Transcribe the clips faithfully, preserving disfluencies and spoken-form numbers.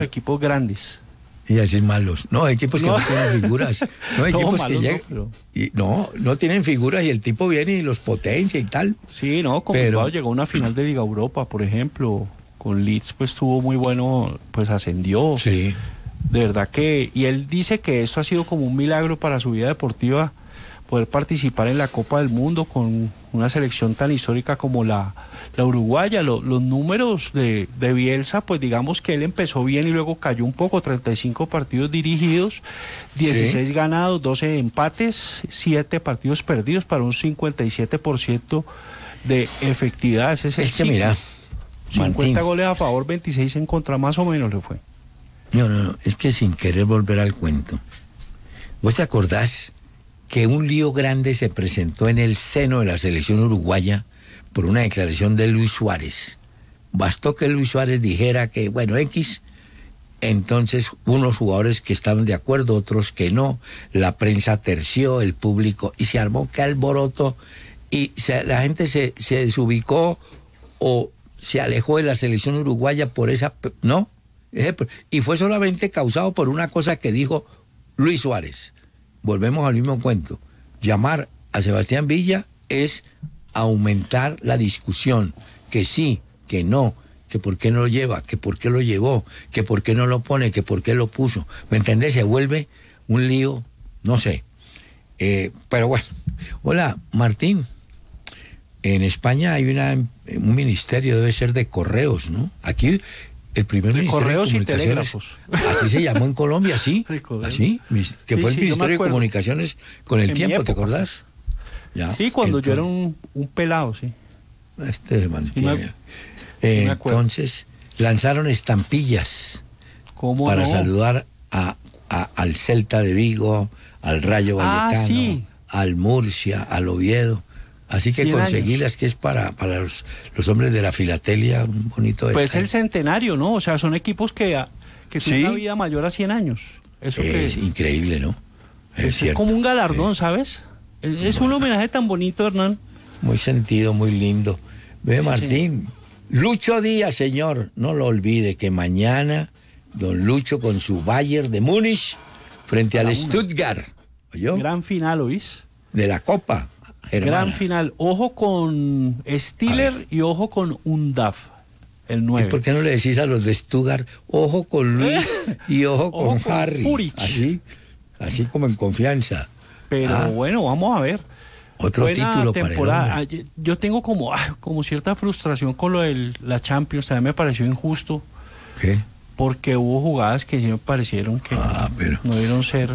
equipos grandes. Y así malos. No, equipos que no, no tienen figuras. No, equipos no, que llegan. No, pero... y, no, no tienen figuras y el tipo viene y los potencia y tal. Sí, no, como pero... llegó a una final de Liga Europa, por ejemplo. Con Leeds, pues estuvo muy bueno, pues ascendió. Sí. De verdad que. Y él dice que esto ha sido como un milagro para su vida deportiva, poder participar en la Copa del Mundo con una selección tan histórica como la. La uruguaya. Lo, los números de, de Bielsa, pues digamos que él empezó bien y luego cayó un poco, treinta y cinco partidos dirigidos, dieciséis sí. ganados, doce empates, siete partidos perdidos para un cincuenta y siete por ciento de efectividad. Ese es el es que mira, cincuenta Martín, goles a favor, veintiséis en contra, más o menos le fue. No, no, no, es que sin querer volver al cuento, ¿vos te acordás que un lío grande se presentó en el seno de la selección uruguaya por una declaración de Luis Suárez? Bastó que Luis Suárez dijera que, bueno, X, entonces unos jugadores que estaban de acuerdo, otros que no, la prensa terció, el público, y se armó que alboroto, y se, la gente se, se desubicó o se alejó de la selección uruguaya por esa, ¿no? Y fue solamente causado por una cosa que dijo Luis Suárez. Volvemos al mismo cuento. Llamar a Sebastián Villa es aumentar la discusión, que sí, que no, que por qué no lo lleva, que por qué lo llevó, que por qué no lo pone, que por qué lo puso. ¿Me entendés? Se vuelve un lío, no sé. Eh, pero bueno. Hola, Martín. En España hay una, un ministerio, debe ser de correos, ¿no? Aquí el primer de ministerio correos de y telégrafos. Así se llamó en Colombia, ¿sí? Así, que sí, fue el sí, ministerio de comunicaciones con el en tiempo, ¿te acordás? Ya, sí, cuando entonces, yo era un, un pelado, sí. Este de mantiene. Sí, eh, sí entonces, lanzaron estampillas ¿Cómo para no? saludar a, a, al Celta de Vigo, al Rayo Vallecano, ah, sí. al Murcia, al Oviedo. Así que conseguílas, que es para, para los, los hombres de la filatelia, un bonito detalle. Pues el centenario, ¿no? O sea, son equipos que, que tienen ¿sí? una vida mayor a cien años. Eso es que es increíble, ¿no? Es, es como un galardón, sí. ¿sabes? Es bueno. Un homenaje tan bonito, Hernán. Muy sentido, muy lindo. Ve, sí, Martín, sí. Lucho Díaz, señor, no lo olvide, que mañana don Lucho con su Bayern de Múnich frente al Stuttgart. ¿Oyó? Gran final, ¿oís? De la Copa. Germana. Gran final. Ojo con Stiller y ojo con Undaf, el nueve. ¿Y por qué no le decís a los de Stuttgart, ojo con Luis y ojo, ojo con, con Harry? Furich. Así, así como en confianza. Pero ah. bueno, vamos a ver. Otro Buena título temporada. para el Yo tengo como, como cierta frustración con lo de la Champions. También me pareció injusto. ¿Qué? Porque hubo jugadas que sí me parecieron que ah, pero... no debieron ser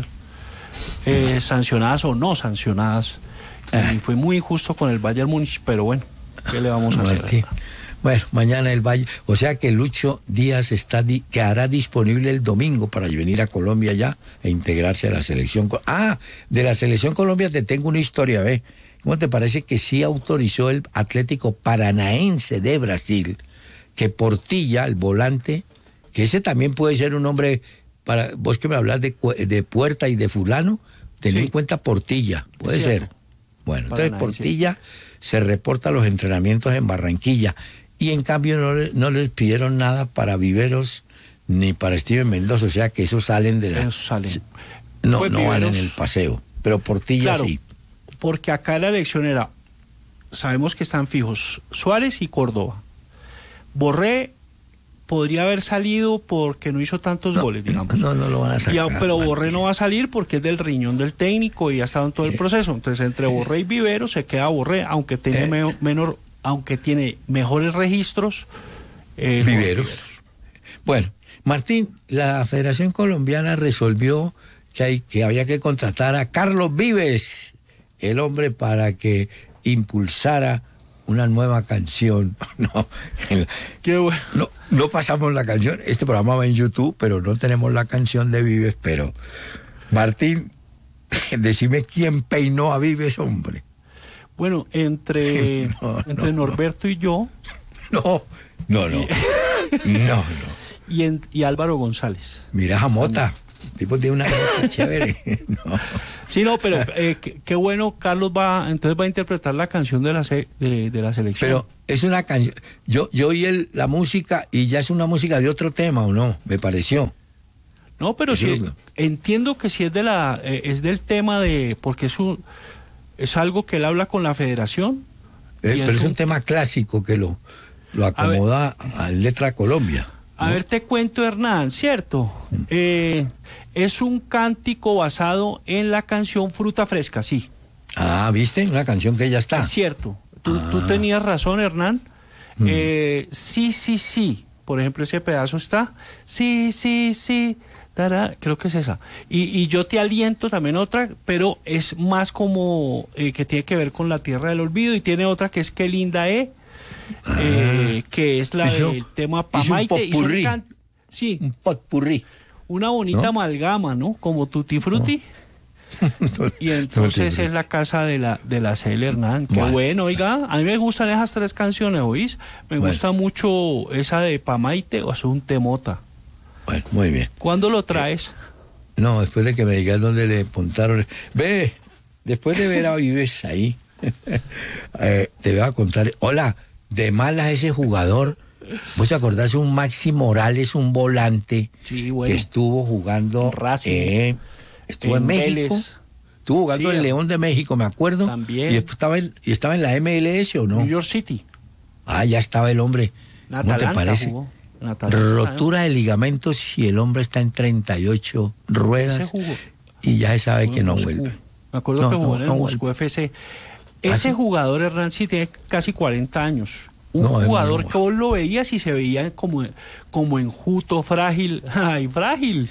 eh, sancionadas o no sancionadas. Ah. Y fue muy injusto con el Bayern Múnich, pero bueno, ¿qué le vamos a Martín. hacer? Bueno, mañana el Bayern, o sea que Lucho Díaz está di, quedará disponible el domingo para venir a Colombia ya e integrarse a la selección. Ah, de la selección Colombia te tengo una historia, ¿ve? ¿Cómo te parece que sí autorizó el Atlético Paranaense de Brasil que Portilla, el volante, que ese también puede ser un hombre, para vos que me hablas de, de Puerta y de fulano, ten sí. en cuenta Portilla, puede ser. Bueno, entonces Portilla se reporta a los entrenamientos en Barranquilla y en cambio no, le, no les pidieron nada para Viveros ni para Steven Mendoza, o sea que esos salen de la... Esos salen. No, pues no Viveros, van en el paseo, pero Portilla claro, sí. Porque acá la elección era, sabemos que están fijos Suárez y Córdoba. Borré podría haber salido porque no hizo tantos no, goles, digamos. No, no lo van a sacar. Y, pero Borré no va a salir porque es del riñón del técnico y ha estado en todo el proceso. Entonces, entre Borré y Vivero se queda Borré, aunque tiene eh. me, menor, aunque tiene mejores registros. Eh, Viveros. Viveros. Bueno, Martín, la Federación Colombiana resolvió que, hay, que había que contratar a Carlos Vives, el hombre para que impulsara una nueva canción. No, el, Qué bueno. no, no pasamos la canción. Este programa va en YouTube, pero no tenemos la canción de Vives. Pero, Martín, decime quién peinó a Vives, hombre. Bueno, entre, no, entre no, Norberto no. y yo. No, no, no. no, no. Y, en, y Álvaro González. Mira a Mota. El tipo tiene una nota chévere. No. Sí, no, pero eh, qué, qué bueno, Carlos va, entonces va a interpretar la canción de la, se, de, de la selección. Pero es una canción, yo, yo oí el, la música y ya es una música de otro tema, ¿o no? Me pareció. No, pero sí, entiendo que sí es de la, eh, es del tema de, porque es un, es algo que él habla con la federación. Eh, pero es un, un tema clásico que lo, lo acomoda a, a Letra Colombia, ¿no? A ver, te cuento, Hernán, ¿cierto? Mm. Eh, es un cántico basado en la canción Fruta Fresca, sí. Ah, ¿viste? Una canción que ya está. Es cierto. Tú, ah. tú tenías razón, Hernán. Mm. Eh, sí, sí, sí. Por ejemplo, ese pedazo está. Sí, sí, sí. Tará, creo que es esa. Y, y yo te aliento también otra, pero es más como eh, que tiene que ver con la tierra del olvido. Y tiene otra que es Qué linda eh, ah. eh que es la del tema Pamaite. Hizo un can... Sí. Un potpurrí. Una bonita ¿no? amalgama, ¿no? Como Tutti Frutti. No. Y entonces es la casa de la de la C L Hernán. Qué bueno. bueno, oiga, a mí me gustan esas tres canciones, ¿oís? Me bueno. gusta mucho esa de Pamaite o Asunte Mota. Bueno, muy bien. ¿Cuándo lo traes? Eh, no, después de que me digas dónde le apuntaron. Ve, después de ver a Vives ahí, eh, te voy a contar. Hola, de malas ese jugador. ¿Vos te acordás de un Maxi Morales, un volante sí, bueno. que estuvo jugando Racing, eh, estuvo en, en México, Vélez. Estuvo jugando sí, en León de México, me acuerdo. También. Y después estaba en, y estaba en la M L S, ¿o no? New York City. Ah, ya estaba el hombre. ¿Cómo te parece? Jugó. Rotura de ligamentos y el hombre está en treinta y ocho ruedas y ya se sabe que no Moscú. vuelve. Me acuerdo no, que jugó no, en el no Moscú F C. Ese ¿Ah, jugador, Hernán, sí tiene casi cuarenta años. Un no, jugador no, que vos lo veías y se veía como, como enjuto, frágil. Ay, frágil.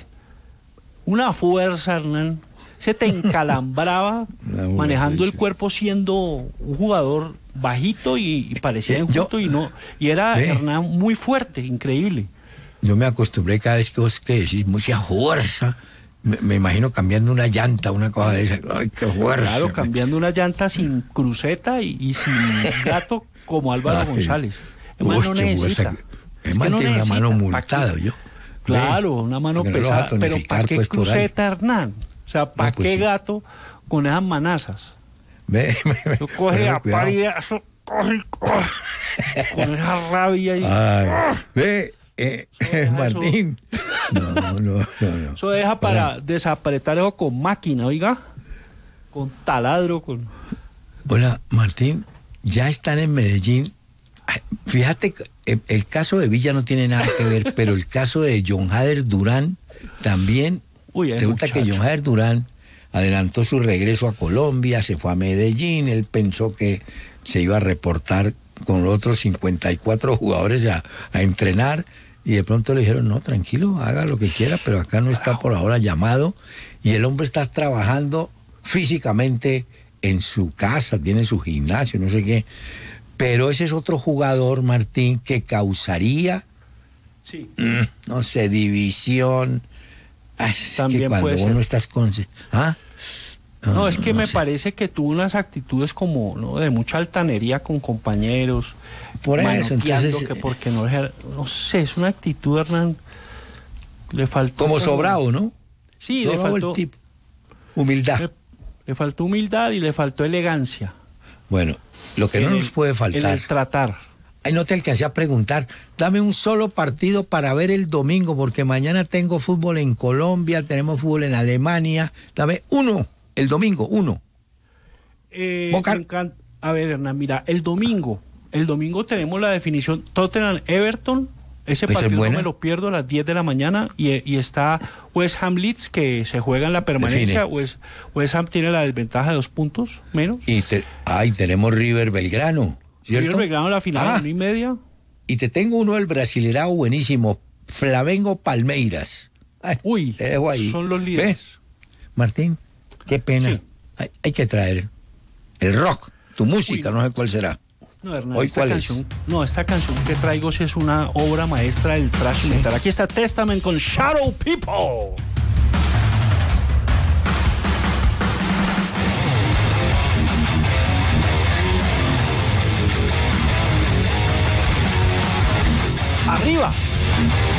Una fuerza, Hernán. Se te encalambraba manejando el cuerpo siendo un jugador bajito y, y parecía enjuto y no. Y era ve, Hernán muy fuerte, increíble. Yo me acostumbré cada vez que vos que decís mucha fuerza. Me, me imagino cambiando una llanta, una cosa de esa. Ay, qué fuerza. Claro, cambiando una llanta sin cruceta y, y sin gato como Álvaro Ay, González. Hermano, no necesita. Es que no tiene una mano multada, yo. Claro, una mano pesada. No pero ¿para qué pues, cruceta, Hernán? O sea, ¿para no, pues qué sí. gato con esas manazas? Ve, ve, ve. Yo coge a pariazo, coge, coge, con esa rabia. Y, Ay, ve, eh, eh, Martín. No, no, no, no. Eso deja para Hola. desapretar eso con máquina, oiga. Con taladro, con... Hola, Martín, ya están en Medellín. Fíjate, el, el caso de Villa no tiene nada que ver, pero el caso de John Hader Durán también. Uy, resulta que John Hader Durán adelantó su regreso a Colombia, se fue a Medellín, él pensó que se iba a reportar con otros cincuenta y cuatro jugadores a, a entrenar y de pronto le dijeron, no, tranquilo, haga lo que quiera, pero acá no está por ahora llamado y el hombre está trabajando físicamente en su casa, tiene su gimnasio, no sé qué, pero ese es otro jugador, Martín, que causaría, sí. no sé, división. Ay, es También que cuando puede vos ser. no estás con... ¿Ah? No, no, es que no me sé. parece que tuvo unas actitudes como, ¿no?, de mucha altanería con compañeros. Por eso, entonces... Que porque no, no sé, es una actitud, Hernán, le faltó... Como sobrado, ¿no? Sí, sobrado le faltó... El tipo. Humildad. Le, le faltó humildad y le faltó elegancia. Bueno, lo que no el, nos puede faltar... En el tratar. Ay, no te alcancé a preguntar, dame un solo partido para ver el domingo, porque mañana tengo fútbol en Colombia, tenemos fútbol en Alemania, dame uno, el domingo, uno. Eh, me encanta. A ver, Hernán, mira, el domingo, el domingo tenemos la definición Tottenham-Everton, ese pues partido no me lo pierdo a las diez de la mañana, y, y está West Ham Leeds, que se juega en la permanencia, West, West Ham tiene la desventaja de dos puntos menos. Y te, ay, tenemos River Belgrano. ¿Cierto? River Belgrano la final ah, a una y media. Y te tengo uno del Brasileirao buenísimo, Flamengo Palmeiras. Ay, Uy, te dejo ahí. Son los líderes. ¿Ves? Martín, qué pena. Sí. Hay, hay que traer el rock, tu música, Uy, no sé cuál será. No, Hernán, ¿Hoy esta cuál canción, es? No, esta canción que traigo es una obra maestra del thrash metal. Aquí está Testament con Shadow People.